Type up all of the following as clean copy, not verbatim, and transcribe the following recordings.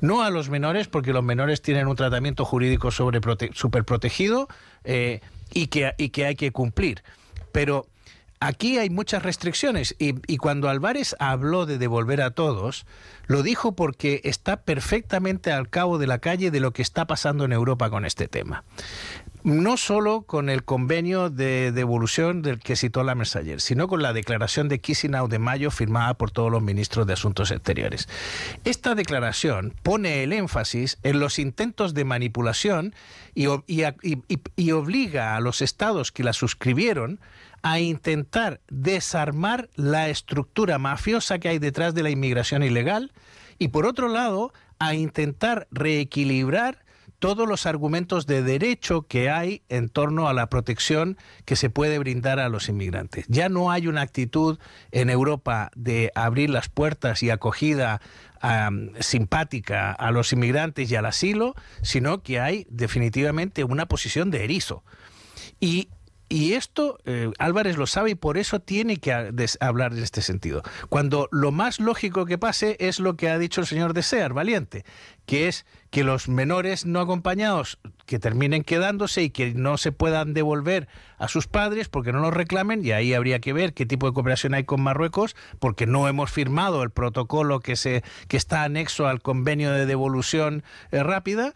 No a los menores, porque los menores tienen un tratamiento jurídico súper protegido y que hay que cumplir. Pero aquí hay muchas restricciones y cuando Álvarez habló de devolver a todos, lo dijo porque está perfectamente al cabo de la calle de lo que está pasando en Europa con este tema. No solo con el convenio de devolución del que citó Lammers ayer, sino con la declaración de Chisinau de mayo firmada por todos los ministros de Asuntos Exteriores. Esta declaración pone el énfasis en los intentos de manipulación y obliga a los estados que la suscribieron a intentar desarmar la estructura mafiosa que hay detrás de la inmigración ilegal y, por otro lado, a intentar reequilibrar todos los argumentos de derecho que hay en torno a la protección que se puede brindar a los inmigrantes. Ya no hay una actitud en Europa de abrir las puertas y acogida simpática a los inmigrantes y al asilo, sino que hay definitivamente una posición de erizo. Y esto Álvarez lo sabe y por eso tiene que hablar en este sentido. Cuando lo más lógico que pase es lo que ha dicho el señor de Sear, Valiente, que es que los menores no acompañados que terminen quedándose y que no se puedan devolver a sus padres porque no los reclamen, y ahí habría que ver qué tipo de cooperación hay con Marruecos, porque no hemos firmado el protocolo que está anexo al convenio de devolución rápida.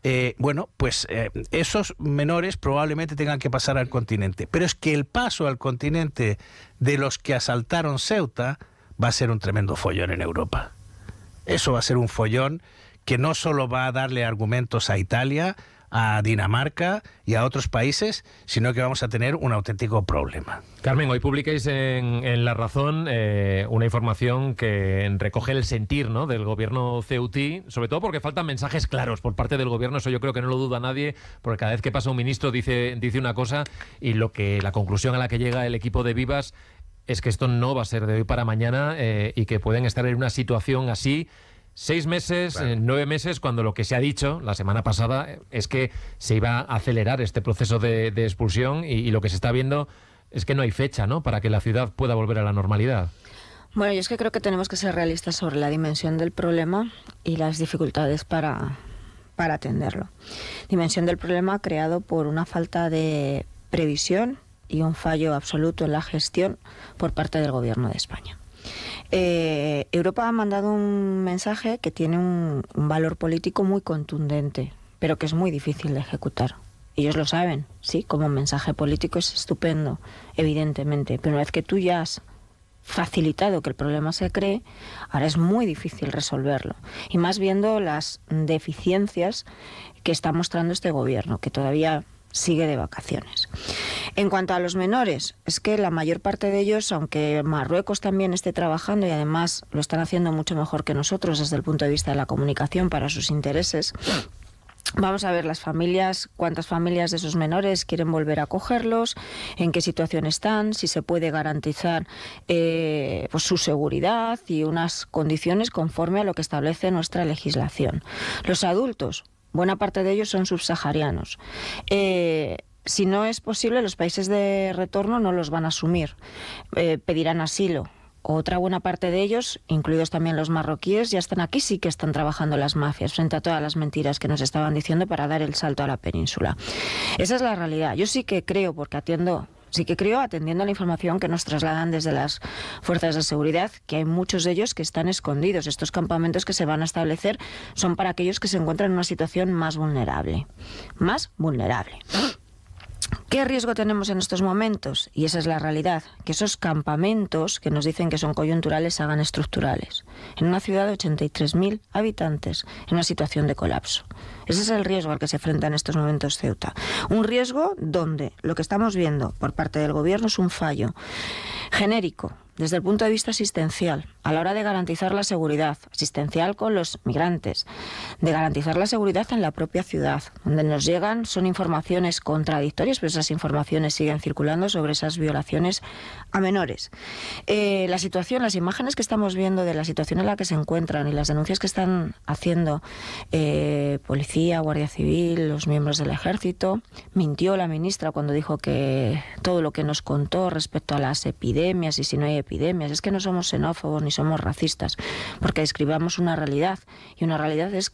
Esos menores probablemente tengan que pasar al continente. Pero es que el paso al continente de los que asaltaron Ceuta va a ser un tremendo follón en Europa. Eso va a ser un follón que no solo va a darle argumentos a Italia, a Dinamarca y a otros países, sino que vamos a tener un auténtico problema. Carmen, hoy publicáis en La Razón una información que recoge el sentir, ¿no?, del gobierno ceutí, sobre todo porque faltan mensajes claros por parte del gobierno. Eso yo creo que no lo duda nadie, porque cada vez que pasa un ministro dice una cosa y la conclusión a la que llega el equipo de Vivas es que esto no va a ser de hoy para mañana y que pueden estar en una situación así 6 meses, claro. 9 meses, cuando lo que se ha dicho la semana pasada es que se iba a acelerar este proceso de expulsión y lo que se está viendo es que no hay fecha, ¿no?, para que la ciudad pueda volver a la normalidad. Bueno, yo es que creo que tenemos que ser realistas sobre la dimensión del problema y las dificultades para atenderlo. Dimensión del problema creado por una falta de previsión y un fallo absoluto en la gestión por parte del Gobierno de España. Europa ha mandado un mensaje que tiene un valor político muy contundente, pero que es muy difícil de ejecutar. Ellos lo saben, sí, como mensaje político es estupendo, evidentemente, pero una vez que tú ya has facilitado que el problema se cree, ahora es muy difícil resolverlo. Y más viendo las deficiencias que está mostrando este gobierno, que todavía sigue de vacaciones. En cuanto a los menores, es que la mayor parte de ellos, aunque Marruecos también esté trabajando y además lo están haciendo mucho mejor que nosotros desde el punto de vista de la comunicación para sus intereses, vamos a ver las familias, cuántas familias de esos menores quieren volver a acogerlos, en qué situación están, si se puede garantizar pues su seguridad y unas condiciones conforme a lo que establece nuestra legislación. Los adultos, buena parte de ellos son subsaharianos. Si no es posible, los países de retorno no los van a asumir, pedirán asilo. Otra buena parte de ellos, incluidos también los marroquíes, ya están aquí, sí que están trabajando las mafias frente a todas las mentiras que nos estaban diciendo para dar el salto a la península. Esa es la realidad. Yo sí que creo, porque atendiendo a la información que nos trasladan desde las fuerzas de seguridad, que hay muchos de ellos que están escondidos. Estos campamentos que se van a establecer son para aquellos que se encuentran en una situación más vulnerable. Más vulnerable. ¿Qué riesgo tenemos en estos momentos? Y esa es la realidad, que esos campamentos que nos dicen que son coyunturales se hagan estructurales. En una ciudad de 83.000 habitantes, en una situación de colapso. Ese es el riesgo al que se enfrenta en estos momentos Ceuta. Un riesgo donde lo que estamos viendo por parte del gobierno es un fallo genérico, desde el punto de vista asistencial, a la hora de garantizar la seguridad asistencial con los migrantes, de garantizar la seguridad en la propia ciudad. Donde nos llegan son informaciones contradictorias, pero esas informaciones siguen circulando sobre esas violaciones a menores. La situación, las imágenes que estamos viendo de la situación en la que se encuentran y las denuncias que están haciendo policía, Guardia Civil, los miembros del Ejército. Mintió la ministra cuando dijo que todo lo que nos contó respecto a las epidemias y si no hay epidemias, es que no somos xenófobos ni somos racistas, porque describamos una realidad, y una realidad es